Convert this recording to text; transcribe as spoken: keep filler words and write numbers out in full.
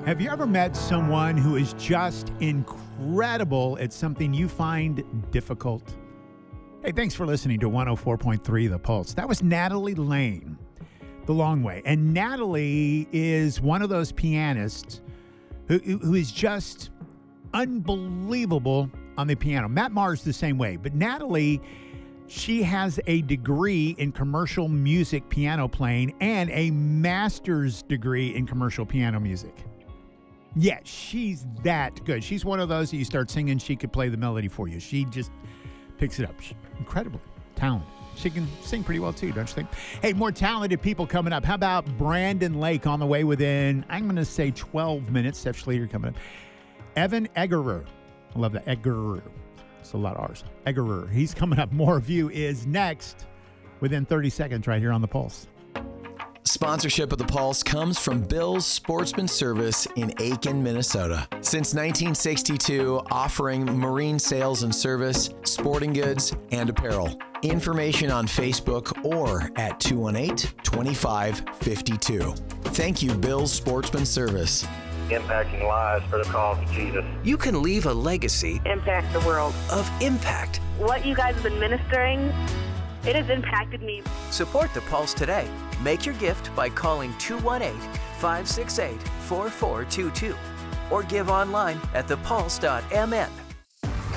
Have you ever met someone who is just incredible at something you find difficult? Hey, thanks for listening to one oh four point three The Pulse. That was Natalie Lane, The Long Way. And Natalie is one of those pianists who, who is just unbelievable on the piano. Matt Maher's the same way. But Natalie, she has a degree in commercial music piano playing and a master's degree in commercial piano music. Yeah, she's that good. She's one of those that you start singing, she could play the melody for you. She just picks it up. She's incredible talent. She can sing pretty well too, don't you think? Hey, more talented people coming up. How about Brandon Lake on the way within, I'm going to say twelve minutes. Steph Schleter coming up. Evan Eggerer. I love that. Eggerer. It's a lot of R's. Eggerer. He's coming up. More of you is next within thirty seconds right here on The Pulse. Sponsorship of The Pulse comes from Bill's Sportsman Service in Aiken, Minnesota. Since nineteen sixty-two, offering marine sales and service, sporting goods, and apparel. Information on Facebook or at two one eight, two five five two. Thank you, Bill's Sportsman Service. Impacting lives for the cause of Jesus. You can leave a legacy Impact the world. of impact. What you guys have been ministering, it has impacted me. Support The Pulse today. Make your gift by calling two one eight, five six eight, four four two two or give online at the pulse dot m n.